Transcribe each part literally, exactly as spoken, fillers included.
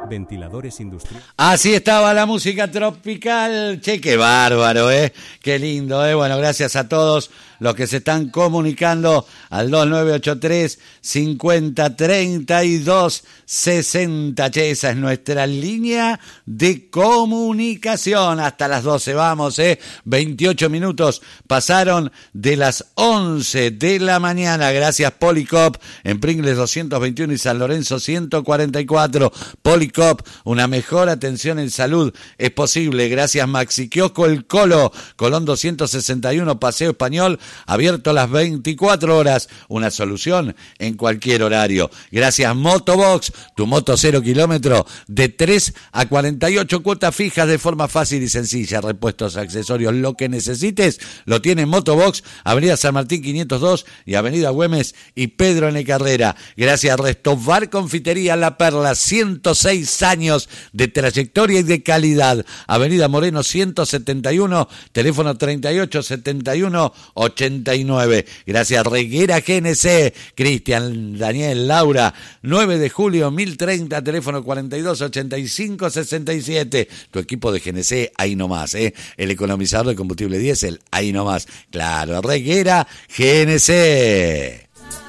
Ventiladores industriales. Así estaba la música tropical. Che, qué bárbaro, ¿eh? Qué lindo, ¿eh? Bueno, gracias a todos los que se están comunicando al dos nueve ocho tres, cincuenta, treinta y dos, sesenta. Che, esa es nuestra línea de comunicación. Hasta las doce vamos, ¿eh? veintiocho minutos pasaron de las once de la mañana. Gracias, Policop, en Pringles doscientos veintiuno y San Lorenzo ciento cuarenta y cuatro. Policop, una mejor atención en salud es posible. Gracias, Maxi Kiosco El Colo, Colón doscientos sesenta y uno, Paseo Español, abierto las veinticuatro horas, una solución en cualquier horario. Gracias, Motobox, tu moto cero kilómetro, de tres a cuarenta y ocho cuotas fijas de forma fácil y sencilla. Repuestos, accesorios, lo que necesites, lo tiene Motobox, Avenida San Martín quinientos dos y Avenida Güemes y Pedro N. Carrera. Gracias, Restobar Confitería La Perla, ciento seis años de trayectoria y de calidad. Avenida Moreno ciento setenta y uno, teléfono treinta y ocho setenta y uno ochenta y nueve. Gracias, Reguera G N C, Cristian, Daniel, Laura, nueve de julio mil treinta, teléfono cuarenta y dos ochenta y cinco sesenta y siete. Tu equipo de G N C, ahí nomás, ¿eh? El economizador de combustible diésel, ahí nomás. Claro, Reguera G N C.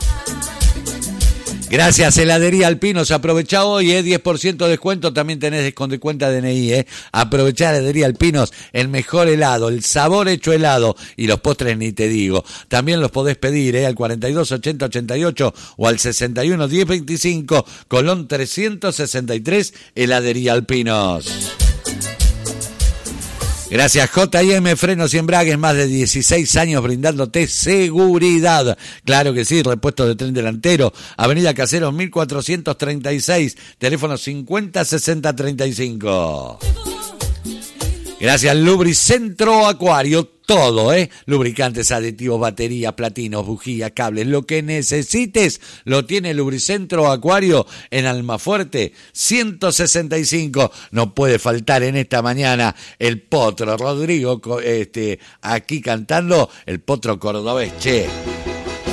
Gracias, Heladería Alpinos. Aprovechá hoy, eh, diez por ciento de descuento. También tenés con descuento de N I, eh. Aprovechá Heladería Alpinos, el mejor helado, el sabor hecho helado. Y los postres ni te digo. También los podés pedir, eh, al cuarenta y dos ochenta ochenta y ocho o al sesenta y uno diez veinticinco. Colón trescientos sesenta y tres, Heladería Alpinos. Gracias, J y M Frenos y Embragues, más de dieciséis años brindándote seguridad. Claro que sí, repuesto de tren delantero, Avenida Caseros mil cuatrocientos treinta y seis, teléfono cincuenta sesenta treinta y cinco. Gracias, Lubricentro Acuario, todo, ¿eh? Lubricantes, aditivos, baterías, platinos, bujías, cables, lo que necesites lo tiene Lubricentro Acuario en Almafuerte ciento sesenta y cinco. No puede faltar en esta mañana el Potro Rodrigo, este, aquí cantando el Potro cordobés, che.